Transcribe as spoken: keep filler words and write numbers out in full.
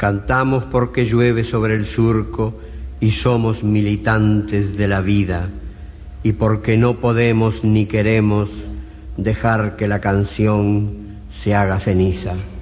Cantamos porque llueve sobre el surco y somos militantes de la vida, y porque no podemos ni queremos dejar que la canción se haga ceniza.